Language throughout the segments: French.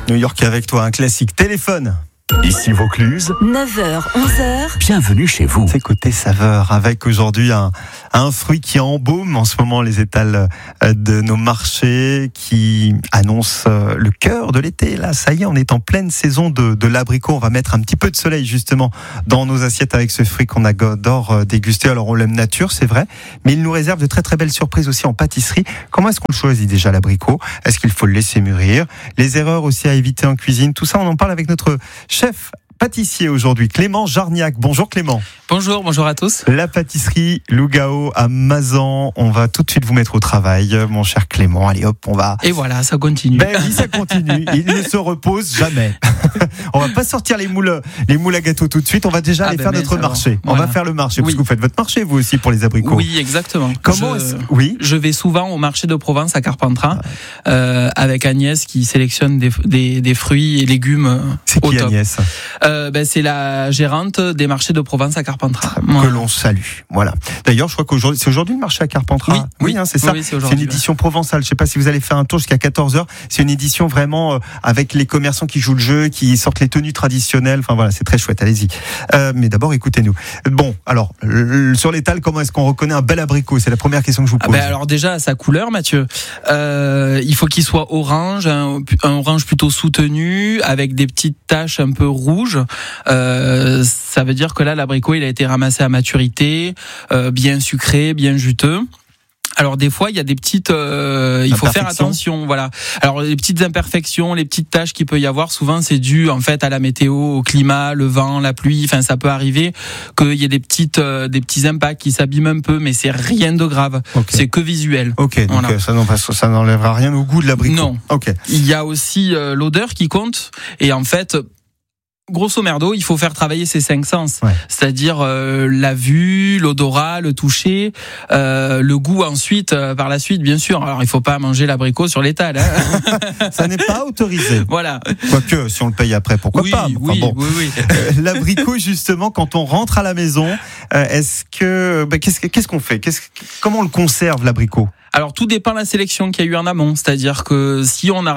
New York avec toi, un classique. Téléphone. Ici Vaucluse, 9h, 11h. bienvenue chez vous. C'est côté saveur avec aujourd'hui un fruit qui embaume en ce moment les étals de nos marchés, qui annonce le cœur de l'été. Là, ça y est, on est en pleine saison de l'abricot. On va mettre un petit peu de soleil justement dans nos assiettes avec ce fruit qu'on adore déguster. Alors on l'aime nature, c'est vrai, mais il nous réserve de très très belles surprises aussi en pâtisserie. Comment est-ce qu'on le choisit déjà l'abricot ? Est-ce qu'il faut le laisser mûrir ? Les erreurs aussi à éviter en cuisine. Tout ça, on en parle avec notre chef pâtissier aujourd'hui, Clément Jarniac. Bonjour Clément. Bonjour à tous. La pâtisserie Lougao à Mazan. On va tout de suite vous mettre au travail, mon cher Clément. Allez hop, on va... Et voilà, ça continue. Ben oui, ça continue. Il ne se repose jamais. On va pas sortir les moules à gâteau tout de suite. On va déjà aller faire notre marché. Voilà. On va faire le marché, parce Oui. que vous faites votre marché, vous aussi, pour les abricots. Oui, exactement. Oui. Je vais souvent au marché de Provence à Carpentras avec Agnès qui sélectionne des fruits et légumes. C'est au qui top. Agnès ? C'est la gérante des marchés de Provence à Carpentras. Que l'on salue. Voilà. D'ailleurs, je crois qu'aujourd'hui, c'est aujourd'hui le marché à Carpentras. Oui, hein, c'est ça. Oui, c'est C'est aujourd'hui. une édition provençale. Je sais pas si vous allez faire un tour jusqu'à 14h. C'est une édition vraiment avec les commerçants qui jouent le jeu, qui sortent les tenues traditionnelles. Enfin voilà, c'est très chouette. Allez-y. Mais d'abord, écoutez-nous. Bon, alors sur l'étal, comment est-ce qu'on reconnaît un bel abricot ? C'est la première question que je vous pose. Alors déjà, à sa couleur, Mathieu, il faut qu'il soit orange, un orange plutôt soutenu, avec des petites taches un peu rouges. Ça veut dire que là, l'abricot, il a été ramassé à maturité, bien sucré, bien juteux. Alors des fois il y a des petites il faut faire attention, voilà. Alors les petites imperfections, les petites taches qu'il peut y avoir, souvent c'est dû en fait à la météo, au climat, le vent, la pluie, enfin ça peut arriver qu'il y ait des petits impacts qui s'abîment un peu, mais c'est rien de grave. Okay. C'est que visuel. OK, donc voilà. Ça n'enlèvera rien au goût de l'abricot. Non. OK. Il y a aussi l'odeur qui compte, et en fait grosso merdo, il faut faire travailler ses 5 sens, c'est-à-dire la vue, l'odorat, le toucher, le goût ensuite, par la suite, bien sûr. Alors, il faut pas manger l'abricot sur l'étal. Hein. Ça n'est pas autorisé. Voilà. Quoique, si on le paye après, pourquoi pas. Oui. L'abricot, justement, quand on rentre à la maison, est-ce que qu'est-ce qu'on fait ? Comment on le conserve, l'abricot ? Alors tout dépend de la sélection qu'il y a eu en amont, c'est-à-dire que si on a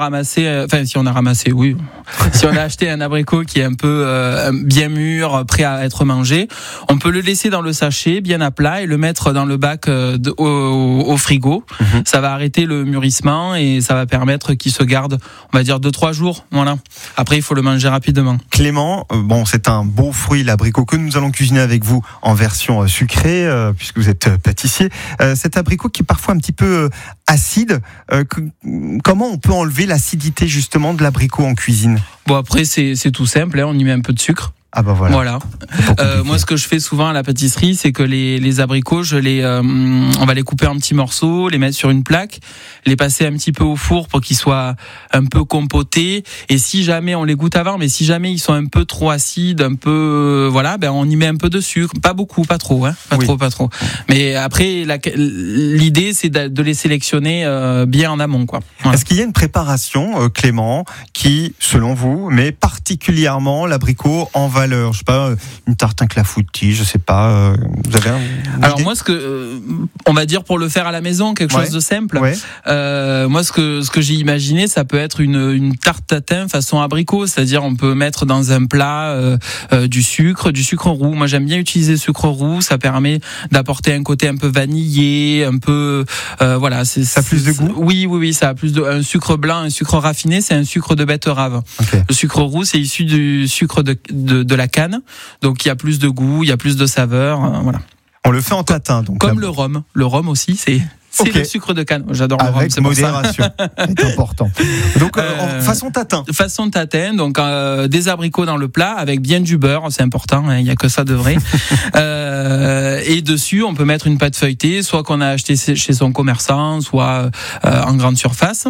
acheté un abricot qui est un peu bien mûr, prêt à être mangé, on peut le laisser dans le sachet bien à plat et le mettre dans le bac au frigo. Ça va arrêter le mûrissement et ça va permettre qu'il se garde, on va dire 2-3 jours. Voilà. Après il faut le manger rapidement. Clément, c'est un beau fruit, l'abricot, que nous allons cuisiner avec vous en version sucrée, puisque vous êtes pâtissier. Cet abricot qui est parfois un petit peu acide, comment on peut enlever l'acidité justement de l'abricot en cuisine ? Bon, après c'est tout simple, on y met un peu de sucre. Ah bah voilà. Moi, ce que je fais souvent à la pâtisserie, c'est que les abricots, on va les couper en petits morceaux, les mettre sur une plaque, les passer un petit peu au four pour qu'ils soient un peu compotés. Et si jamais on les goûte avant, mais si jamais ils sont un peu trop acides, un peu on y met un peu de sucre, pas beaucoup, pas trop, hein, pas trop. Mais après, l'idée, c'est de les sélectionner bien en amont, quoi. Voilà. Est-ce qu'il y a une préparation, Clément, qui, selon vous, met particulièrement l'abricot en valeur ? Je sais pas, une tartin clafoutis, je sais pas. Vous avez Alors moi, on va dire pour le faire à la maison, quelque chose de simple. Moi, ce que j'ai imaginé, ça peut être une tarte tatin façon abricot, c'est-à-dire on peut mettre dans un plat du sucre roux. Moi, j'aime bien utiliser le sucre roux, ça permet d'apporter un côté un peu vanillé, un peu ça a plus de goût. Oui, ça a plus de un sucre blanc, un sucre raffiné, c'est un sucre de betterave. Okay. Le sucre roux, c'est issu du sucre de la canne, donc il y a plus de goût, il y a plus de saveur, voilà. On le fait en tatin, donc. Comme le rhum aussi, c'est le sucre de canne. J'adore le rhum, c'est modération. C'est important. Donc façon tatin. Façon tatin, donc des abricots dans le plat avec bien du beurre, c'est important, il y a que ça de vrai. Et dessus, on peut mettre une pâte feuilletée, soit qu'on a acheté chez son commerçant, soit en grande surface.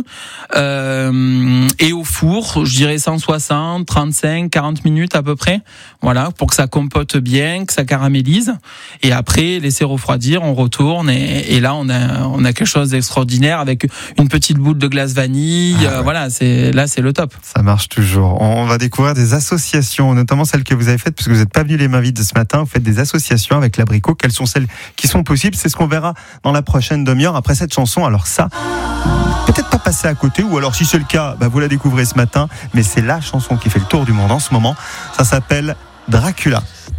Et au four, je dirais 160, 35, 40 minutes à peu près. Voilà, pour que ça compote bien, que ça caramélise. Et après, laisser refroidir, on retourne et là on on a quelque chose d'extraordinaire avec une petite boule de glace vanille. Voilà, c'est le top. Ça marche toujours. On va découvrir des associations, notamment celles que vous avez faites, parce que vous n'êtes pas venu les mains vides ce matin. Vous faites des associations avec l'abricot. Quelles sont celles qui sont possibles? C'est ce qu'on verra dans la prochaine demi-heure après cette chanson. Alors ça, peut-être pas passer à côté, ou alors si c'est le cas, vous la découvrez ce matin. Mais c'est la chanson qui fait le tour du monde en ce moment. Ça s'appelle Dracula.